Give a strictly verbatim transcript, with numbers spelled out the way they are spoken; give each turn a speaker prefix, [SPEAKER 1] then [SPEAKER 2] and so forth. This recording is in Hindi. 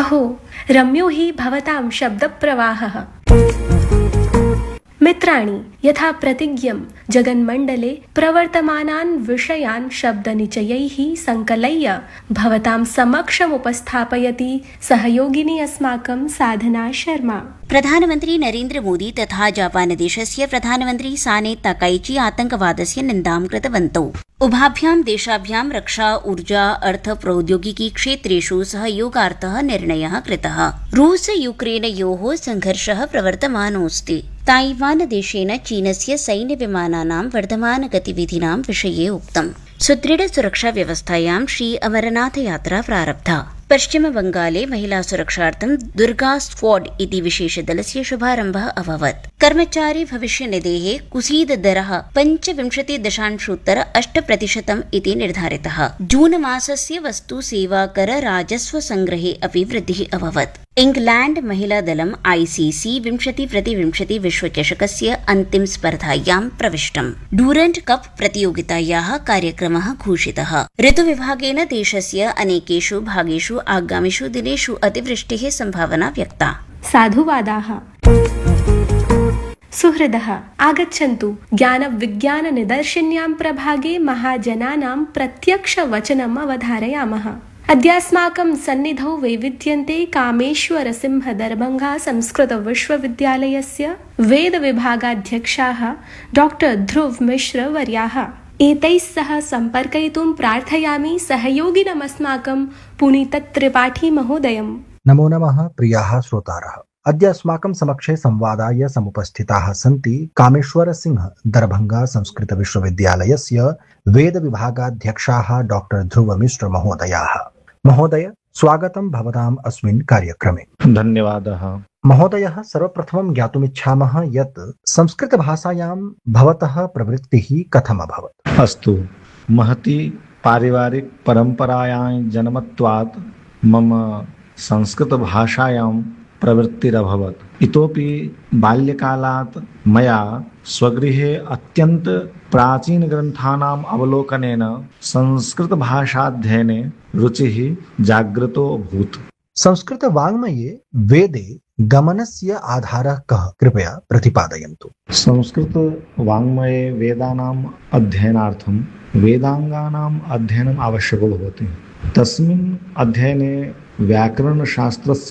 [SPEAKER 1] अहो रम्यो हि भवतां शब्दप्रवाहः। मित्राणि, यथा प्रतिज्ञं जगन्मण्डले प्रवर्तमानान् विषयान् शब्दनिचयैः सङ्कलय्य भवतां समक्षमुपस्थापयति सहयोगिनी अस्माकं साधना शर्मा।
[SPEAKER 2] प्रधानमन्त्री नरेन्द्र मोदी तथा जापान देशस्य प्रधानमन्त्री साने ताकाइची आतंकवादस्य निन्दां कृतवन्तौ। उभाभ्यां देशाभ्यां रक्षा, ऊर्जा, अर्थ, प्रौद्योगिकी क्षेत्रेषु सहयोगार्थः निर्णयः कृतः। रूस यूक्रेनयोः संघर्षः प्रवर्तमानोऽस्ति। ताइवान देशेन चीनस्य सैन्यविमानानां वर्धमान गतिविधीनां विषये उक्तम्। सुदृढ़ सुरक्षा व्यवस्थायां श्री अमरनाथ यात्रा प्रारब्धा। पश्चिम बंगाले महिला सुरक्षार्थं दुर्गा स्क्वाड इति विशेषदलस्य शुभारम्भः अभवत्। कर्मचारी भविष्य निधेः कुसीद दरः पञ्चविंशति दशांशोत्तर अष्ट प्रतिशतम् इति निर्धारितः। जून मासस्य वस्तु सेवा कर राजस्व संग्रहे अपि वृद्धिः अभवत्। इंग्लैंड महिला दलम् आईसीसी विंशति प्रति विंशति विश्वचषकस्य अन्तिम स्पर्धायां प्रविष्टम्। डूरण्ड् कप प्रतियोगितायाः कार्यक्रमः घोषितः। ऋतुविभागेन देशस्य अनेकेषु भागेषु आगामिषु दिनेषु अतिवृष्टेः संभावना व्यक्ता।
[SPEAKER 1] साधुवादाः। सुहृदः, आगच्छन्तु ज्ञानविज्ञाननिदर्शिन्यां प्रभागे महाजनानां प्रत्यक्षवचनम् अवधारयामः। अद्यास्माकं सन्निधौ वैविध्यन्ते कामेश्वरसिंह दरभङ्गा संस्कृत विश्वविद्यालयस्य वेदविभागाध्यक्षाः डॉक्टर ध्रुव मिश्र वर्याः। एतैः सह सम्पर्कयितुं प्रार्थयामि सहयोगिनमस्माकं पुनीत त्रिपाठी महोदयम्।
[SPEAKER 3] नमो नमः प्रियाः श्रोतारः। अद्य अस्माकं समक्षे संवादाय समुपस्थिताः सन्ति कामेश्वर सिंह दरभङ्गा संस्कृत विश्वविद्यालयस्य वेद विभागाध्यक्षाः डॉक्टर ध्रुव मिश्र महोदयाः। महोदय, स्वागतं भवताम् अस्मिन् कार्यक्रमे।
[SPEAKER 4] धन्यवादः।
[SPEAKER 3] महोदयः, सर्वप्रथमं ज्ञातुमिच्छामः यत् संस्कृतभाषायां भवतः प्रवृत्तिः कथम् अभवत्?
[SPEAKER 4] अस्तु, महती पारिवारिक परम्परायां जन्मत्वात् मम संस्कृतभाषायां प्रवृत्तिरभवत्। इतोपि बाल्यकालात् मया स्वगृहे अत्यन्त प्राचीनग्रन्थानाम् अवलोकनेन संस्कृतभाषाध्ययने रुचिः जागृतो अभूत्।
[SPEAKER 3] संस्कृत वाङ्मये वेदे गमनस्य आधारः कः? कृपया प्रतिपादयन्तु।
[SPEAKER 4] संस्कृत वाङ्मये वेदानाम् अध्ययनार्थं वेदाङ्गानाम् अध्ययनम् आवश्यको भवति। तस्मिन् अध्ययने व्याकरणशास्त्रस्य